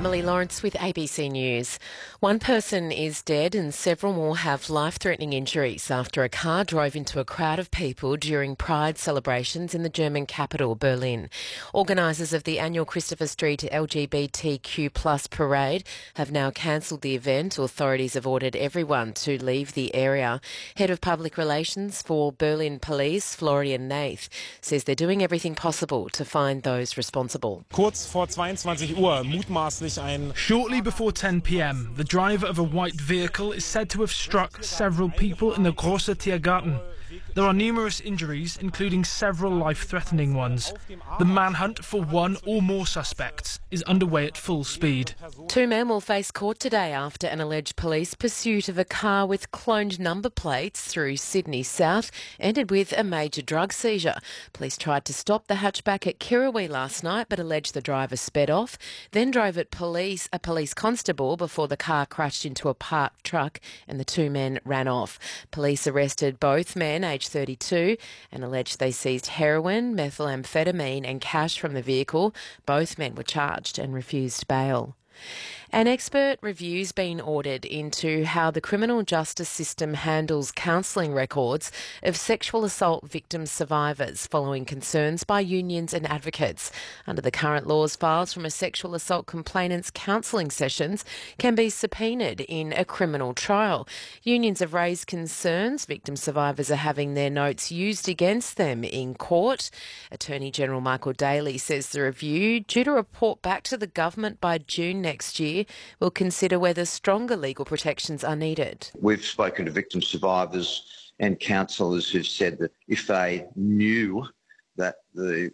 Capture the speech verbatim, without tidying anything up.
Emily Lawrence with A B C News. One person is dead and several more have life-threatening injuries after a car drove into a crowd of people during Pride celebrations in the German capital, Berlin. Organisers of the annual Christopher Street L G B T Q plus parade have now cancelled the event. Authorities have ordered everyone to leave the area. Head of Public Relations for Berlin Police, Florian Nath, says they're doing everything possible to find those responsible. Kurz vor zweiundzwanzig Uhr mutmaßlich ein Shortly before ten p m, the driver of a white vehicle is said to have struck several people in the Großer Tiergarten. There are numerous injuries, including several life-threatening ones. The manhunt for one or more suspects is underway at full speed. Two men will face court today after an alleged police pursuit of a car with cloned number plates through Sydney South ended with a major drug seizure. Police tried to stop the hatchback at Kirrawee last night but alleged the driver sped off, then drove at police a police constable before the car crashed into a parked truck and the two men ran off. Police arrested both men, aged thirty-two, and alleged they seized heroin, methamphetamine and cash from the vehicle. Both men were charged and refused bail. An expert review's been ordered into how the criminal justice system handles counselling records of sexual assault victim survivors following concerns by unions and advocates. Under the current laws, files from a sexual assault complainant's counselling sessions can be subpoenaed in a criminal trial. Unions have raised concerns victim survivors are having their notes used against them in court. Attorney General Michael Daly says the review, due to report back to the government by June next year, will consider whether stronger legal protections are needed. We've spoken to victim survivors and counsellors who've said that if they knew that the